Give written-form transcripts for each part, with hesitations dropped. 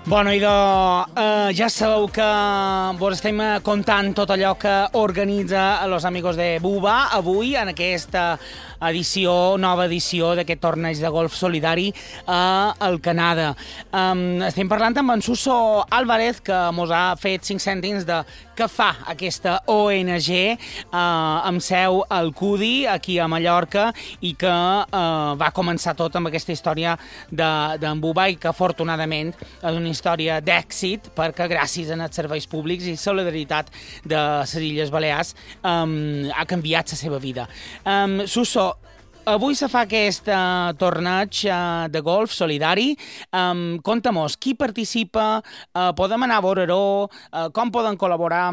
Bueno, idò, ja sabeu que vos estem contant tot allò que organitza Los Amigos de Buba avui en aquesta nova edició d'aquest torneig de golf solidari al Canadà. Estem parlant amb en Suso Álvarez, que mos ha fet 5 cèntims de què fa aquesta ONG amb seu al CUDI, aquí a Mallorca, i que va començar tot amb aquesta història d'en Buba i que afortunadament és una història d'èxit perquè gràcies als serveis públics i solidaritat de les Illes Balears ha canviat la seva vida. Suso, avui se fa aquest torneig de golf solidari. Conta-mos, qui participa? Podem anar a veure-ho? Com poden col·laborar?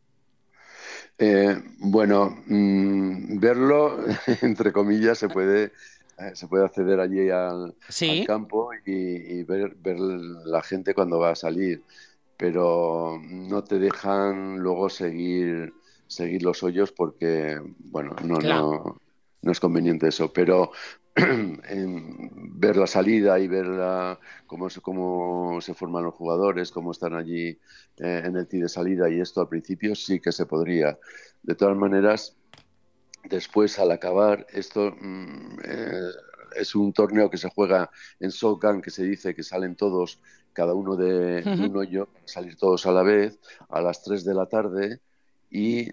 Bueno, verlo, entre comillas, se puede acceder allí al campo y ver la gente cuando va a salir, pero no te dejan luego seguir los hoyos porque, bueno, no es conveniente eso, pero ver la salida y ver cómo se forman los jugadores, cómo están allí en el tee de salida y esto al principio sí que se podría. De todas maneras, después al acabar, esto es un torneo que se juega en shotgun, que se dice que salen todos, cada uno de un hoyo, salir todos a la vez, a las 3 de la tarde, y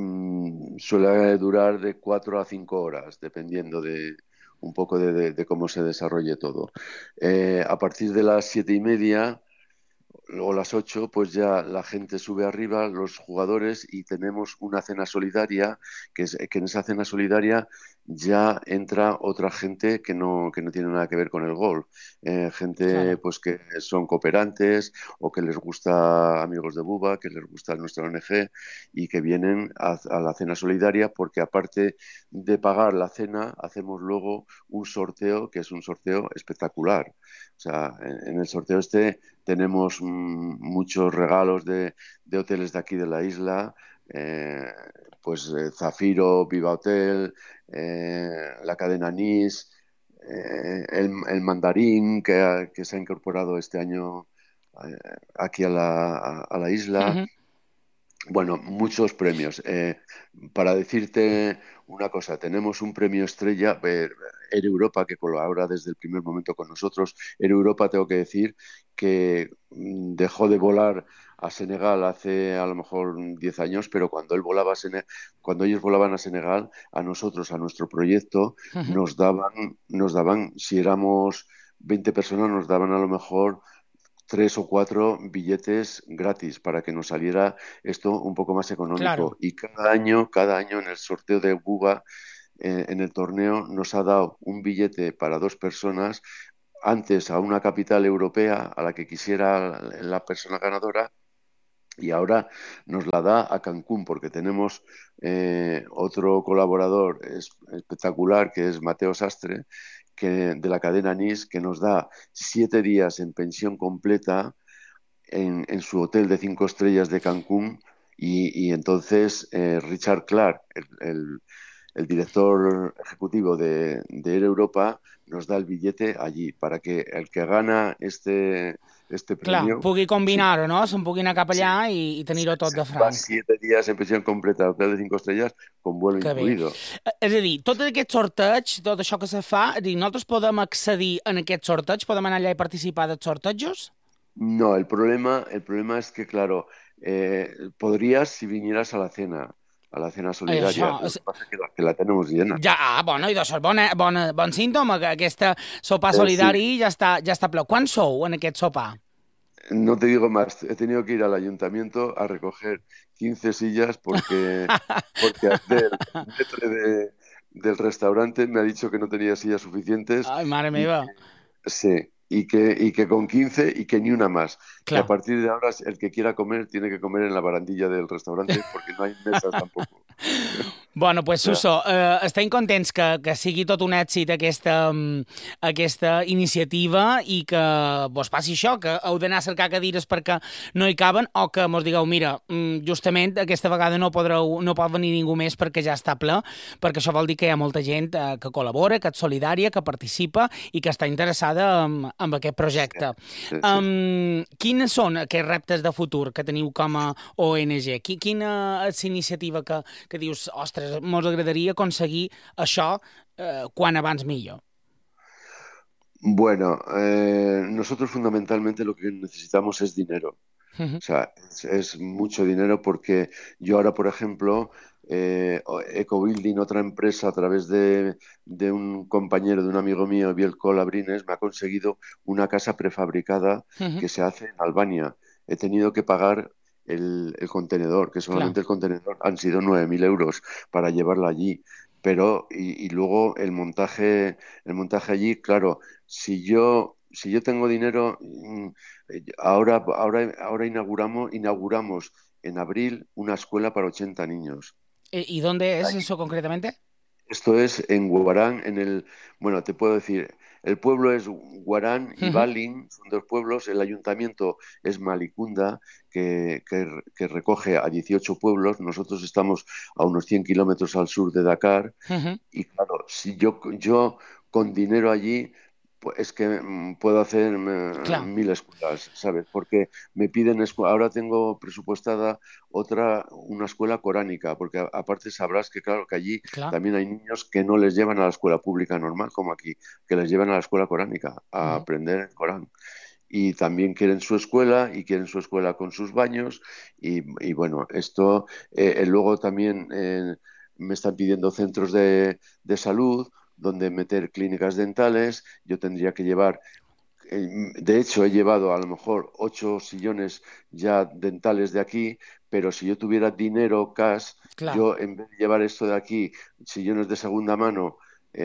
suele durar de 4 a 5 horas, dependiendo un poco de cómo se desarrolle todo. A partir de las 7:30 o las 8, pues ya la gente sube arriba, los jugadores, y tenemos una cena solidaria, que en esa cena solidaria ya entra otra gente que no tiene nada que ver con el golf. Gente pues que son cooperantes o que les gusta Amigos de Buba, que les gusta nuestra ONG y que vienen a la cena solidaria porque aparte de pagar la cena, hacemos luego un sorteo que es un sorteo espectacular. O sea, en el sorteo tenemos muchos regalos de hoteles de aquí de la isla, pues Zafiro, Viva Hotel, la cadena NIS, el Mandarín que se ha incorporado este año aquí a la isla. Bueno, muchos premios. Para decirte una cosa, tenemos un premio estrella, Air Europa, que colabora desde el primer momento con nosotros. Air Europa, tengo que decir que dejó de volar a Senegal hace a lo mejor 10 años, pero cuando ellos volaban a Senegal, a nosotros, a nuestro proyecto, nos daban, si éramos 20 personas, nos daban a lo mejor 3 o 4 billetes gratis para que nos saliera esto un poco más económico. Claro. Y cada año en el sorteo de Buba, en el torneo, nos ha dado un billete para 2 personas, antes a una capital europea a la que quisiera la persona ganadora, y ahora nos la da a Cancún porque tenemos otro colaborador espectacular que es Mateo Sastre, de la cadena NIS, que nos da 7 días en pensión completa en su hotel de 5 estrellas de Cancún, y entonces Richard Clark, el director ejecutivo de Air Europa, nos da el billete allí para que el que gana este premio... Clar, pugui combinar-ho, no? Se'n pugui anar cap allà i tenir-ho tot de franc. 7 días en pensión completa, hotel de 5 estrellas, con vuelo incluido. És a dir, tot aquest sorteig, tot això que se fa, nosaltres podem accedir en aquest sorteig? Podem anar allà i participar dels sortejos? No, el problema es que, claro, podrías si vinieras a la cena solidaria. Lo que pasa es que la tenemos llena. Bueno, i això és bon símptoma, que aquesta sopar solidari ja està ple. Quan sou en aquest sopar? No te digo más, he tenido que ir al ayuntamiento a recoger 15 sillas porque el maître del restaurante me ha dicho que no tenía sillas suficientes. Ay, madre mía. Sí. Y que con 15 y que ni una más. Que a partir de ahora el que quiera comer tiene que comer en la barandilla del restaurante porque no hay mesas tampoco. Bueno, pues Suso, estem contents que sigui tot un èxit aquesta iniciativa i que vos passi això, que heu d'anar a cercar cadires perquè no hi caben o que mos digueu, mira, justament aquesta vegada no pot venir ningú més perquè ja està ple, perquè això vol dir que hi ha molta gent que col·labora, que és solidària, que participa i que està interessada amb aquest projecte. Sí. Quines són aquests reptes de futur que teniu com a ONG? Quina és l'iniciativa que dius, ostres, mos agradaria aconseguir això quan abans millor? Bueno, nosotros fundamentalmente lo que necesitamos es dinero. O sea, es mucho dinero porque yo ahora, por ejemplo, Ecobuilding, otra empresa, a través de un compañero, de un amigo mío, Bielko Labrines, me ha conseguido una casa prefabricada que se hace en Albania. He tenido que pagar el contenedor, que solamente el contenedor han sido 9.000 euros para llevarla allí. Pero, y luego el montaje allí, claro, si yo tengo dinero, ahora inauguramos en abril una escuela para 80 niños. ¿Y dónde es eso concretamente? Esto es en Guarán, bueno, te puedo decir, el pueblo es Guarán y Balin, son dos pueblos, el ayuntamiento es Malicunda, que recoge a 18 pueblos, nosotros estamos a unos 100 kilómetros al sur de Dakar, y claro, si yo con dinero allí, pues es que puedo hacer 1000 escuelas, ¿sabes? Porque me piden ahora tengo presupuestada una escuela coránica, porque aparte sabrás que claro que allí también hay niños que no les llevan a la escuela pública normal, como aquí, que les llevan a la escuela coránica a aprender el Corán. Y también quieren su escuela con sus baños y bueno, esto luego también me están pidiendo centros de salud donde meter clínicas dentales. Yo tendría que llevar, de hecho he llevado a lo mejor 8 sillones ya dentales de aquí, pero si yo tuviera dinero cash, yo en vez de llevar esto de aquí, sillones de segunda mano,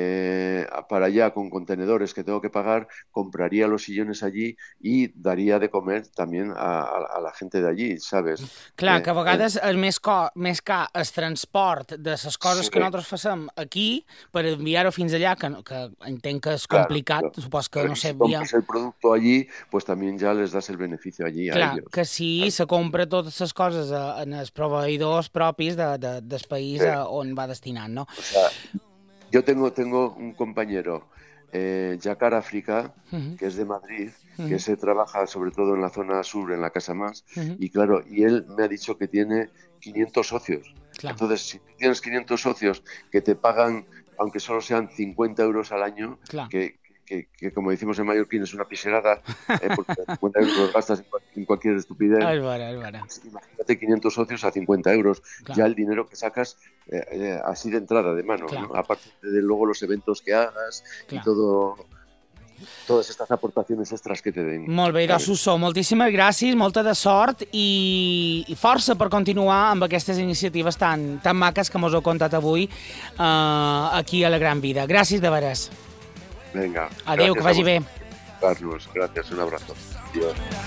para allá con contenedores que tengo que pagar, compraria los sillones allí i daria de comer també a la gent d'allí, ¿sabes? Clar, que a vegades és més car el transport de les coses que nosaltres facem aquí per enviar-ho fins allà, que entenc que és complicat, supos que no sé enviar... Si compres el producte allí, pues también ya les das el beneficio allí a ellos. Clar, que si se compra totes les coses en els proveïdors propis del país on va destinant, no? O sea, yo tengo un compañero, Jakar África, que es de Madrid, que se trabaja sobre todo en la zona sur, en la Casa Más, y claro, y él me ha dicho que tiene 500 socios. Claro. Entonces, si tienes 500 socios que te pagan, aunque solo sean 50 euros al año, claro, que como decimos en mallorquín es una piserada, porque 50 euros los gastas en cualquier estupidez. Pues imagínate 500 socios a 50 euros, claro, ya el dinero que sacas así de entrada, de mano, claro, ¿no? Aparte de luego los eventos que hagas, claro, y todas estas aportacions extras que te den. Molt bé, doncs Suso, moltíssimes gràcies, molta de sort i força per continuar amb aquestes iniciatives tan maques que mos heu contat avui aquí a La Gran Vida. Gràcies de veres. Venga. Adéu, que vagi bé. Carlos, gracias, un abrazo. Adiós.